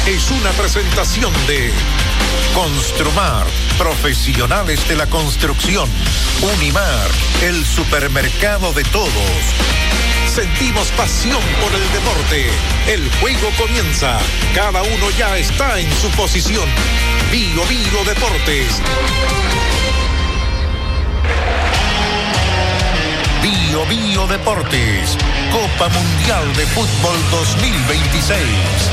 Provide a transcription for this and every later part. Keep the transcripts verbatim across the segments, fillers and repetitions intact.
es una presentación de Construmar, profesionales de la construcción. Unimar, el supermercado de todos. Sentimos pasión por el deporte. El juego comienza. Cada uno ya está en su posición. Bio Bio Deportes. Bio Bio Deportes. Copa Mundial de Fútbol dos mil veintiséis.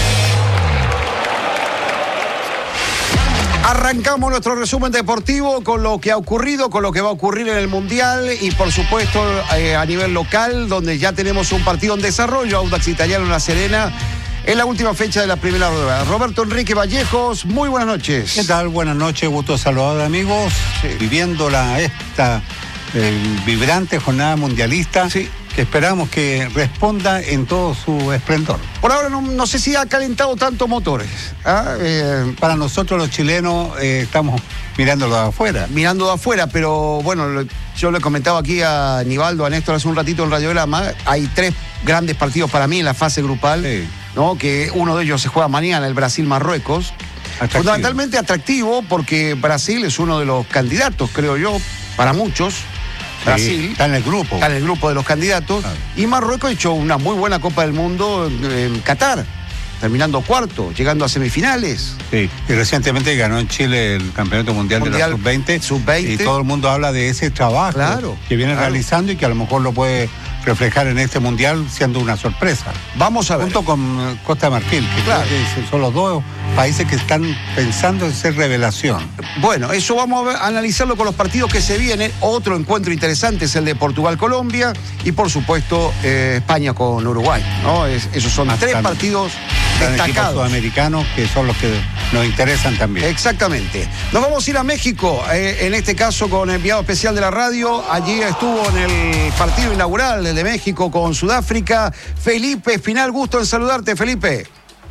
Arrancamos nuestro resumen deportivo con lo que ha ocurrido, con lo que va a ocurrir en el Mundial y por supuesto eh, a nivel local, donde ya tenemos un partido en desarrollo, Audax Italiano en La Serena, en la última fecha de la primera rueda. Roberto Enrique Vallejos, muy buenas noches. ¿Qué tal? Buenas noches, gusto saludar amigos, sí. Viviendo la, esta eh, vibrante jornada mundialista. Sí. Que esperamos que responda en todo su esplendor. Por ahora no, no sé si ha calentado tanto motores. ¿Ah? Eh, Para nosotros los chilenos eh, estamos mirándolo de afuera. Mirando de afuera, pero bueno, lo, yo le comentaba aquí a Nivaldo, a Néstor hace un ratito en Radiograma, hay tres grandes partidos para mí en la fase grupal, sí. ¿No? Que uno de ellos se juega mañana, el Brasil-Marruecos. Atractivo. Fundamentalmente atractivo porque Brasil es uno de los candidatos, creo yo, para muchos. Brasil sí, está en el grupo. Está en el grupo de los candidatos. Claro. Y Marruecos ha hecho una muy buena Copa del Mundo en, en Qatar, terminando cuarto, llegando a semifinales. Sí, y recientemente ganó en Chile el Campeonato Mundial, mundial de la sub veinte. sub veinte. Y todo el mundo habla de ese trabajo, claro, que viene claro. realizando y que a lo mejor lo puede reflejar en este Mundial siendo una sorpresa. Vamos a ver. Junto con Costa de Marfil, que claro. creo que son los dos países que están pensando en ser revelación. Bueno, eso vamos a, ver, a analizarlo con los partidos que se vienen. Otro encuentro interesante es el de Portugal-Colombia y por supuesto eh, España con Uruguay, ¿no? Es, esos son Más tres tan, partidos tan destacados. Sudamericanos que son los que nos interesan también. Exactamente. Nos vamos a ir a México, eh, en este caso con el enviado especial de la radio. Allí estuvo en el partido inaugural de México con Sudáfrica. Felipe Espinal, gusto en saludarte, Felipe.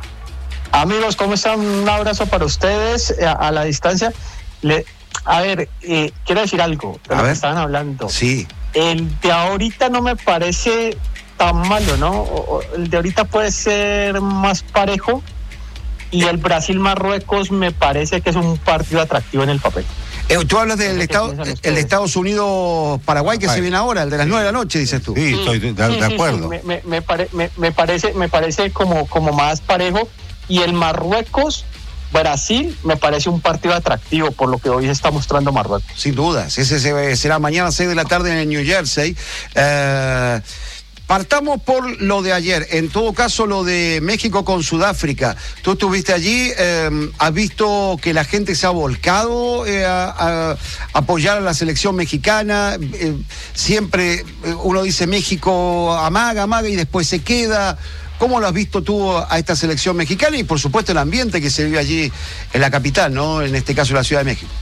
Amigos, ¿cómo están? Un abrazo para ustedes a, a la distancia. Le, a ver, eh, quiero decir algo de a lo ver. que estaban hablando. Sí. El de ahorita no me parece tan malo, ¿no? O, el de ahorita puede ser más parejo y el Brasil-Marruecos me parece que es un partido atractivo en el papel. Eh, tú hablas del estado, el de Estados Unidos-Paraguay que Ay. se viene ahora, el de las nueve de la noche, dices tú. Sí, sí estoy de, de, sí, de acuerdo. Sí, sí. Me, me, pare, me, me parece, me parece como, como más parejo. Y el Marruecos-Brasil me parece un partido atractivo por lo que hoy está mostrando Marruecos. Sin dudas, ese será mañana a seis de la tarde en el New Jersey. Eh, partamos por lo de ayer, en todo caso lo de México con Sudáfrica. Tú estuviste allí, eh, has visto que la gente se ha volcado eh, a, a apoyar a la selección mexicana. Eh, siempre uno dice México amaga, amaga y después se queda. ¿Cómo lo has visto tú a esta selección mexicana y por supuesto el ambiente que se vive allí en la capital, ¿no? En este caso la Ciudad de México.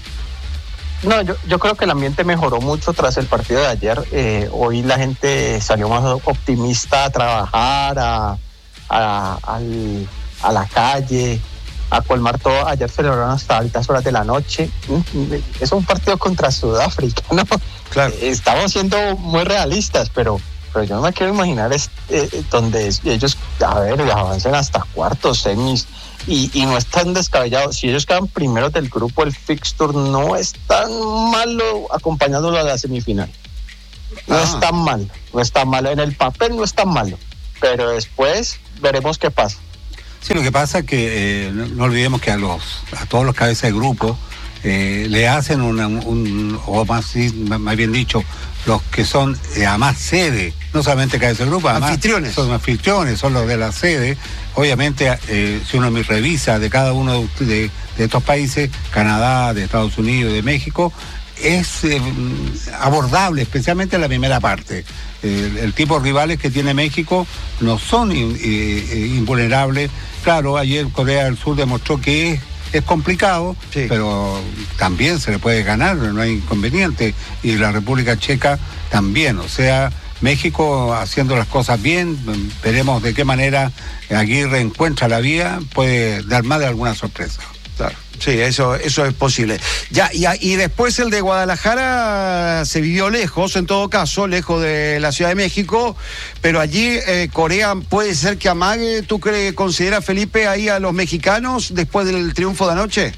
No, yo, yo creo que el ambiente mejoró mucho tras el partido de ayer. Eh, hoy la gente salió más optimista a trabajar, a, a, al, a la calle, a colmar todo. Ayer celebraron hasta altas horas de la noche. Es un partido contra Sudáfrica, ¿no? Claro. Eh, estamos siendo muy realistas, pero... pero yo no me quiero imaginar es, eh, donde es, ellos, a ver, avancen hasta cuartos, semis, y, y no es tan descabellado. Si ellos quedan primeros del grupo, el fixture no es tan malo acompañándolo a la semifinal. No ah. es tan malo, no es tan malo. En el papel no es tan malo, pero después veremos qué pasa. Sí, lo que pasa es que eh, no, no olvidemos que a los a todos los cabezas de grupo eh, le hacen una, un, o más, más bien dicho, los que son eh, a más sede, no solamente cabeza de grupo, además anfitriones. Son anfitriones, son los de la sede. Obviamente, eh, si uno me revisa de cada uno de, de, de estos países, Canadá, de Estados Unidos, de México, es eh, abordable, especialmente en la primera parte. El, el tipo de rivales que tiene México no son in, eh, invulnerables. Claro, ayer Corea del Sur demostró que es Es complicado, sí, pero también se le puede ganar, no hay inconveniente. Y la República Checa también. O sea, México haciendo las cosas bien, veremos de qué manera Aguirre encuentra la vía, puede dar más de alguna sorpresa. Claro. Sí, eso, eso es posible. Ya, y, y después el de Guadalajara se vivió lejos, en todo caso, lejos de la Ciudad de México, pero allí eh, Corea puede ser que amague. ¿Tú crees, consideras, Felipe, ahí a los mexicanos después del triunfo de anoche?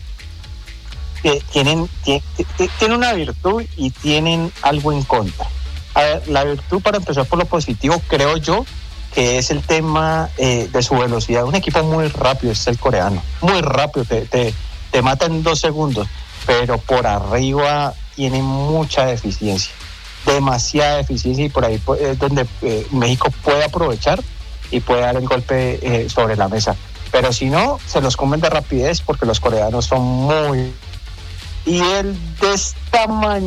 Tienen, tienen una virtud y tienen algo en contra. A ver, la virtud, para empezar por lo positivo, creo yo, que es el tema eh, de su velocidad. Un equipo muy rápido es el coreano, muy rápido, te, te, te mata en dos segundos, pero por arriba tiene mucha deficiencia, demasiada deficiencia, y por ahí es donde eh, México puede aprovechar y puede dar el golpe eh, sobre la mesa. Pero si no, se los comen de rapidez, porque los coreanos son muy... Y el de esta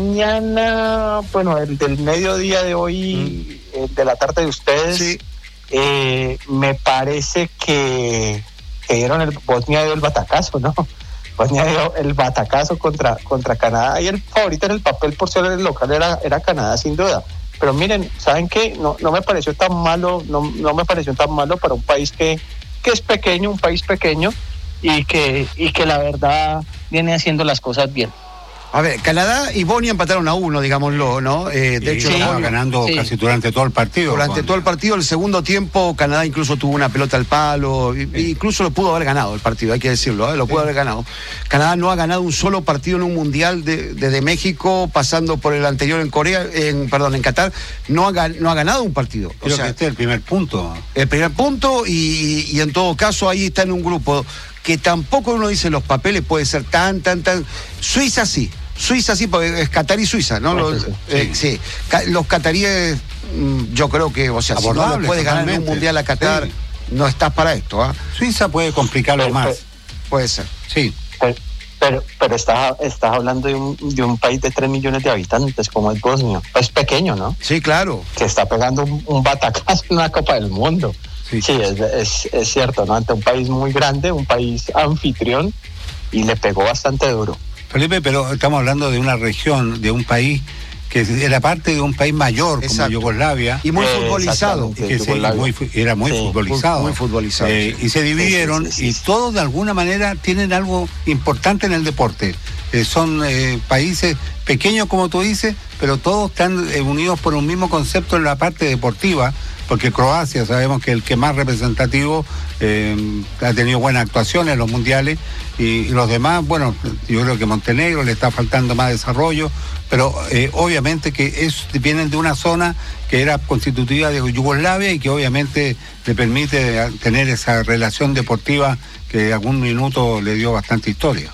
mañana, bueno, el del mediodía de hoy, mm. el de la tarde de ustedes, sí. eh, me parece que, que dieron el, Bosnia dio el batacazo, ¿no? Bosnia dio el batacazo contra, contra Canadá, y el favorito en el papel por ser el local era, era Canadá, sin duda. Pero miren, ¿saben qué? No, no me pareció tan malo, no, no me pareció tan malo para un país que, que es pequeño, un país pequeño, y que, y que la verdad viene haciendo las cosas bien. A ver, Canadá y Bosnia empataron a uno, digámoslo, ¿no? Eh, de sí, hecho, estaba ganando sí. casi durante todo el partido. Durante Bosnia. todo el partido, el segundo tiempo, Canadá incluso tuvo una pelota al palo, sí. incluso lo pudo haber ganado el partido, hay que decirlo, ¿eh? lo pudo sí. haber ganado. Canadá no ha ganado un solo partido en un mundial desde de, de México, pasando por el anterior en Corea, en perdón, en Qatar, no ha, no ha ganado un partido. Creo o sea, que este es el primer punto. El primer punto, y, y en todo caso ahí está en un grupo que tampoco uno dice los papeles puede ser tan, tan, tan... Suiza sí. Suiza sí, porque es Qatar y Suiza, ¿no? Los, sí, eh, sí. Los cataríes, yo creo que, o sea, abordable, si no puedes ganar un mundial a Qatar, sí. no estás para esto, ¿ah? ¿eh? Suiza puede complicarlo pero, más. Pero, puede ser. Sí. Pero, pero, pero estás, estás hablando de un, de un país de tres millones de habitantes, como es Bosnia. Es pequeño, ¿no? Sí, claro. Que está pegando un, un batacazo en una Copa del Mundo. Sí, sí es, es, es cierto, ¿no? Ante un país muy grande, un país anfitrión, y le pegó bastante duro. Felipe, pero estamos hablando de una región, de un país que era parte de un país mayor, exacto, como Yugoslavia. Y muy eh, futbolizado. Y que se, muy, era muy sí, futbolizado. Muy futbolizado. Eh, sí. Y se dividieron, sí, sí, sí, sí. y todos de alguna manera tienen algo importante en el deporte. Eh, son eh, países pequeños, como tú dices, pero todos están eh, unidos por un mismo concepto en la parte deportiva, porque Croacia sabemos que es el que más representativo, eh, ha tenido buenas actuaciones en los mundiales, y, y los demás, bueno, yo creo que Montenegro le está faltando más desarrollo, pero eh, obviamente que es, vienen de una zona que era constitutiva de Yugoslavia y que obviamente le permite tener esa relación deportiva que algún minuto le dio bastante historia.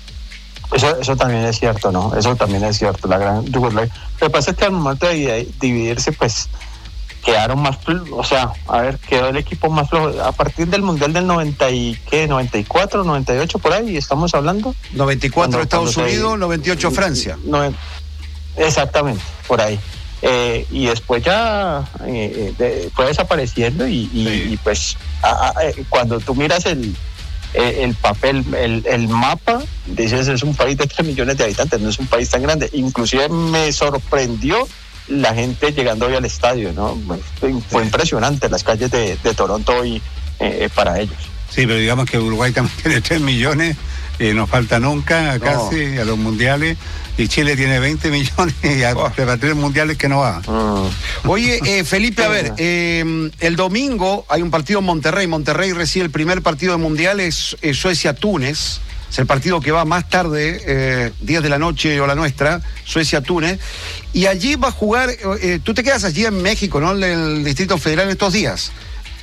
Eso, eso también es cierto, ¿no? Eso también es cierto, la gran Yugoslavia. Lo que pasa es que al momento de dividirse, pues quedaron más, o sea, a ver, quedó el equipo más flojo. A partir del Mundial del noventa y, ¿qué? noventa y cuatro, noventa y ocho, por ahí, estamos hablando. noventa y cuatro cuando, Estados cuando Unidos, se, noventa y ocho Francia. No, exactamente, por ahí. Eh, y después ya eh, de, fue desapareciendo y, y, sí. y pues a, a, cuando tú miras el el papel, el, el mapa, dices, es un país de tres millones de habitantes, no es un país tan grande. Inclusive me sorprendió la gente llegando hoy al estadio, ¿no? Fue, fue impresionante las calles de, de Toronto hoy eh, para ellos. Sí, pero digamos que Uruguay también tiene tres millones, eh, nos falta nunca casi no. a los mundiales, y Chile tiene veinte millones y a oh. tres mundiales que no va. Mm. Oye, eh, Felipe, a ver, eh, el domingo hay un partido en Monterrey. Monterrey recibe el primer partido de mundial, es, es Suecia-Túnez. Es el partido que va más tarde, eh, diez de la noche o la nuestra, Suecia-Túnez. Y allí va a jugar, eh, tú te quedas allí en México, ¿no? En el Distrito Federal estos días.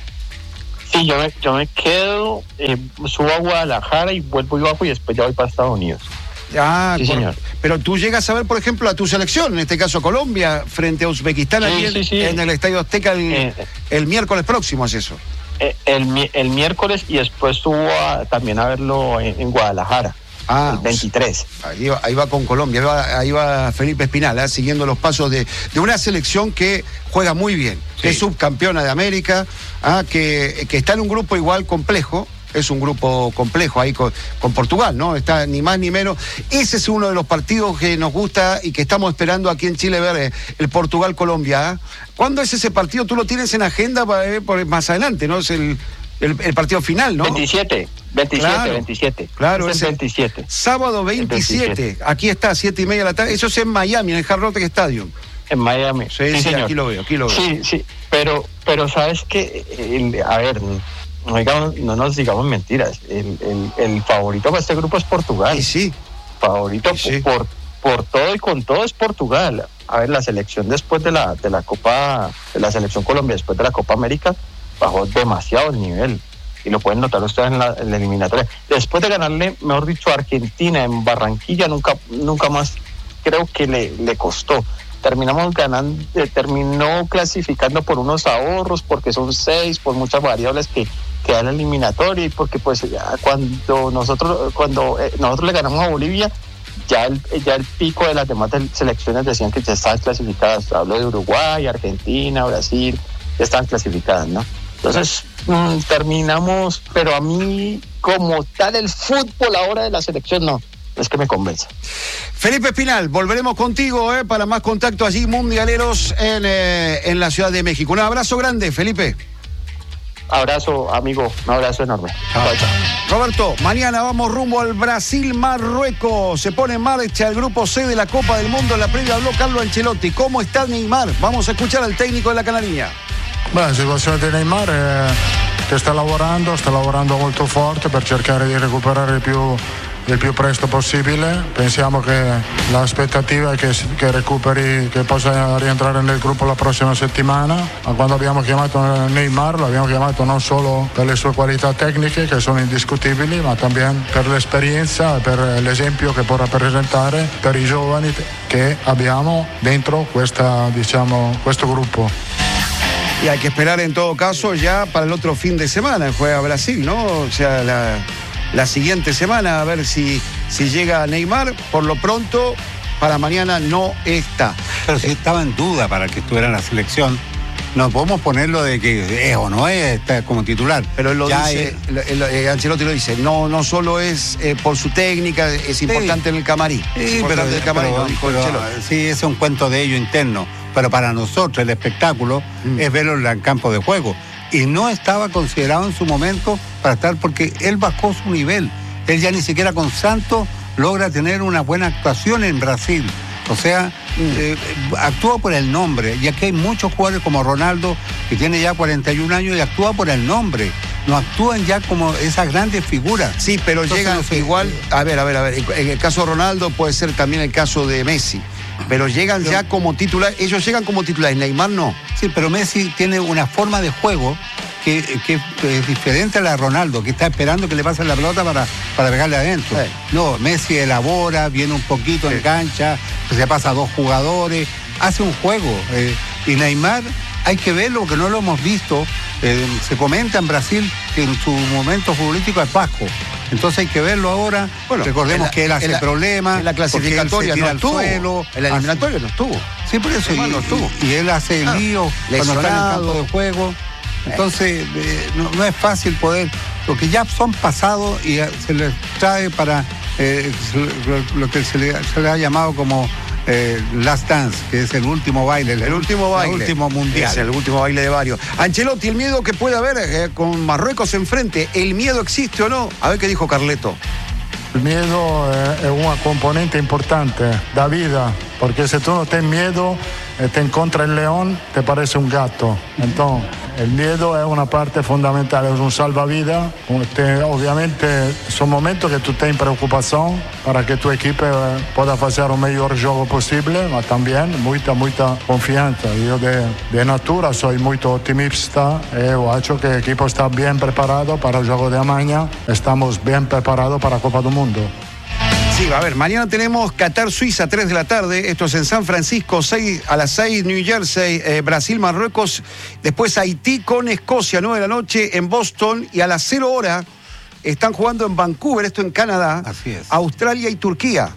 Sí, yo me, yo me quedo, eh, subo a Guadalajara y vuelvo y bajo y después ya voy para Estados Unidos. Ah, sí, por, señor. Pero tú llegas a ver, por ejemplo, a tu selección, en este caso Colombia, frente a Uzbekistán, sí, allí sí, sí. en el Estadio Azteca el, eh, el miércoles próximo, ¿es eso? El, el miércoles, y después subo a, también a verlo en, en Guadalajara. Ah, el veintitrés. Ahí va, ahí va con Colombia, ahí va, ahí va Felipe Espinal, ¿eh? siguiendo los pasos de, de una selección que juega muy bien, sí. que es subcampeona de América, ¿ah? que, que está en un grupo igual complejo. Es un grupo complejo ahí con, con Portugal, ¿no? Está ni más ni menos. Ese es uno de los partidos que nos gusta y que estamos esperando aquí en Chile ver, eh, el Portugal-Colombia. ¿eh? ¿Cuándo es ese partido? Tú lo tienes en agenda para, eh, por más adelante, ¿no? Es el El, el partido final, ¿no? veintisiete, veintisiete, claro, veintisiete. Claro, es es el veintisiete. Sábado veintisiete. veintisiete. Aquí está, siete y media de la tarde. Eso es en Miami, en el Hard Rock Stadium. En Miami. Sí, sí, sí, aquí lo veo, aquí lo veo. Sí, sí, pero, pero sabes que, a ver, no, digamos, no nos digamos mentiras. El, el, el favorito para este grupo es Portugal. Sí, sí. Favorito sí, sí. por por todo y con todo es Portugal. A ver, la selección después de la de la Copa, de la selección Colombia después de la Copa América bajó demasiado el nivel. Y lo pueden notar ustedes en la, en la eliminatoria. Después de ganarle, mejor dicho, a Argentina en Barranquilla, nunca nunca más creo que le, le costó. Terminamos ganando, eh, terminó clasificando por unos ahorros, porque son seis, por muchas variables que, que da la eliminatoria, y porque pues ya cuando nosotros cuando eh, nosotros le ganamos a Bolivia, ya el, ya el pico de las demás selecciones decían que ya estaban clasificadas. Hablo de Uruguay, Argentina, Brasil, ya estaban clasificadas, ¿no? Entonces mmm, terminamos, pero a mí como tal el fútbol ahora de la selección no es que me convence. Felipe Espinal, volveremos contigo eh, para más contactos allí mundialeros en, eh, en la Ciudad de México. Un abrazo grande, Felipe. Abrazo, amigo, un abrazo enorme. Chao, chao. Roberto, mañana vamos rumbo al Brasil-Marruecos. Se pone en marcha el grupo C de la Copa del Mundo. En la previa habló Carlo Ancelotti. ¿Cómo está Neymar? Vamos a escuchar al técnico de la Canariña. Beh, la situazione di Neymar è che sta lavorando, sta lavorando molto forte per cercare di recuperare il più, il più presto possibile. Pensiamo che l'aspettativa è che, che recuperi, che possa rientrare nel gruppo la prossima settimana. Ma quando abbiamo chiamato Neymar, l'abbiamo chiamato non solo per le sue qualità tecniche, che sono indiscutibili, ma anche per l'esperienza e per l'esempio che può rappresentare per i giovani che abbiamo dentro questa, diciamo, questo gruppo. Y hay que esperar en todo caso ya para el otro fin de semana, juega Brasil, ¿no? O sea, la, la siguiente semana, a ver si, si llega Neymar. Por lo pronto, para mañana no está. Pero si estaba en duda para que estuviera en la selección, no podemos ponerlo de que es o no es, está como titular. Pero él lo ya dice, es, el, el, Ancelotti lo dice, no, no solo es eh, por su técnica, es importante sí. en el camarín. Sí, pero, el camarín, pero, dijo pero, sí, es un cuento de ello interno. Pero para nosotros el espectáculo mm. es verlo en el campo de juego. Y no estaba considerado en su momento para estar, porque él bajó su nivel. Él ya ni siquiera con Santos logra tener una buena actuación en Brasil. O sea, mm. eh, actúa por el nombre. Y aquí hay muchos jugadores como Ronaldo, que tiene ya cuarenta y un años y actúa por el nombre. No actúan ya como esas grandes figuras. Sí, pero entonces, llegan no sé, igual, a ver, a ver, a ver, en el caso de Ronaldo puede ser también el caso de Messi. Pero llegan pero, ya como titular, ellos llegan como titulares, Neymar no. Sí, pero Messi tiene una forma de juego que, que es diferente a la de Ronaldo, que está esperando que le pasen la pelota para, para pegarle adentro. Sí. No, Messi elabora, viene un poquito, sí. engancha, se pasa a dos jugadores, hace un juego. Eh, y Neymar, hay que verlo, porque no lo hemos visto. Eh, se comenta en Brasil que en su momento futbolístico es bajo. Entonces hay que verlo ahora. Bueno, recordemos la, que él hace la, problemas. En la clasificatoria él no estuvo. Suelo, en la eliminatoria no estuvo. Sí, por eso. Y, no estuvo. Y, y él hace ah, lío cuando está en el campo de juego. Entonces eh, no, no es fácil poder. Porque ya son pasados y se les trae para eh, lo, lo que se le, se le ha llamado como eh, Last Dance, que es el último baile. El, el último baile. El último mundial. Es el último baile de varios. Ancelotti, el miedo que puede haber eh, con Marruecos enfrente, ¿el miedo existe o no? A ver qué dijo Carleto. El miedo es una componente importante da vida, porque si tú no tienes miedo e te encuentra el león, te parece un gato. Entonces, el miedo es una parte fundamental, es un salvavidas. Obviamente, son momentos que tú tienes preocupación para que tu equipo pueda hacer un mejor juego posible, pero también mucha, mucha confianza. Yo de, de natura soy muy optimista y creo que el equipo está bien preparado para el juego de mañana. Estamos bien preparados para la Copa del Mundo. Sí, a ver, mañana tenemos Qatar-Suiza, tres de la tarde. Esto es en San Francisco, seis, a las seis, New Jersey, eh, Brasil-Marruecos. Después Haití con Escocia, nueve de la noche en Boston. Y a las cero hora están jugando en Vancouver, esto en Canadá. Así es. Australia y Turquía.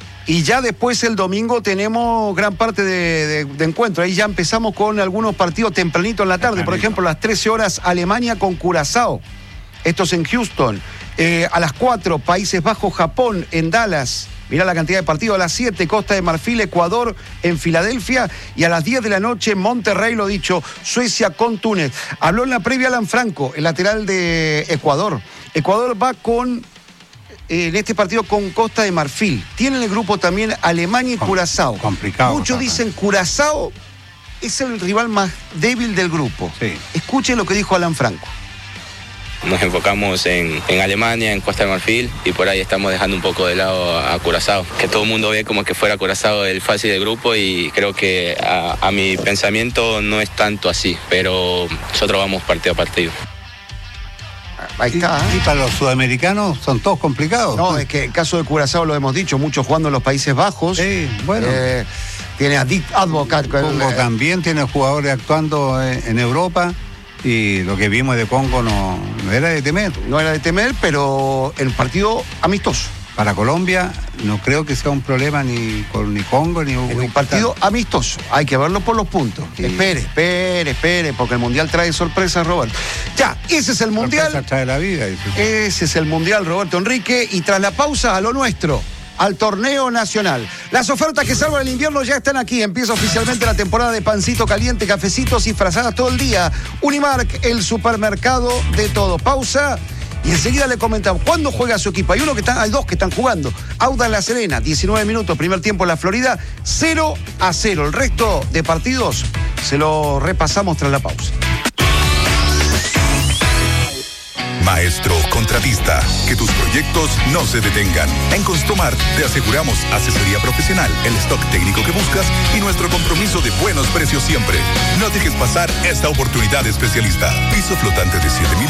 Y ya después el domingo tenemos gran parte de, de, de encuentro. Ahí ya empezamos con algunos partidos tempranito en la tarde. Por ejemplo, a las trece horas, Alemania con Curazao. Esto es en Houston. Eh, a las cuatro, Países Bajos, Japón, en Dallas. Mirá la cantidad de partidos. A las siete, Costa de Marfil, Ecuador en Filadelfia. Y a las diez de la noche, Monterrey, lo dicho, Suecia con Túnez. Habló en la previa Alan Franco, el lateral de Ecuador. Ecuador va con... en este partido con Costa de Marfil. Tiene en el grupo también Alemania y Com- Curazao. complicado, Muchos ajá. dicen Curazao es el rival más débil del grupo. Sí. Escuchen lo que dijo Alan Franco. Nos enfocamos en, en Alemania, en Costa de Marfil, y por ahí estamos dejando un poco de lado a, a Curazao. Que todo el mundo ve como que fuera Curazao el fácil del grupo, y creo que a, a mi pensamiento no es tanto así, pero nosotros vamos partido a partido. Ahí Y, está. ¿eh? y para los sudamericanos son todos complicados. No, es que el caso de Curazao lo hemos dicho, muchos jugando en los Países Bajos. Sí, bueno. Eh, tiene a Dick Advocat. Congo eh, también tiene jugadores actuando en, en Europa, y lo que vimos de Congo no, no era de temer. No era de temer, pero el partido amistoso. Para Colombia no creo que sea un problema ni con ni Congo ni En un partido amistoso. Hay que verlo por los puntos. Sí. Espere, espere, espere, porque el Mundial trae sorpresas, Roberto. Ya, ese es el Mundial. Sorpresa trae la vida. dice. Ese es el Mundial, Roberto Enrique. Y tras la pausa, a lo nuestro, al torneo nacional. Las ofertas que salvan el invierno ya están aquí. Empieza oficialmente la temporada de pancito caliente, cafecitos y frazadas todo el día. Unimark, el supermercado de todo. Pausa. Y enseguida le comentamos cuándo juega su equipo. Hay uno que está, hay dos que están jugando. Auda en La Serena, diecinueve minutos, primer tiempo en la Florida, cero a cero. El resto de partidos se lo repasamos tras la pausa. Maestro contratista, que tus proyectos no se detengan. En Construmar te aseguramos asesoría profesional, el stock técnico que buscas y nuestro compromiso de buenos precios siempre. No dejes pasar esta oportunidad especialista. Piso flotante de siete mil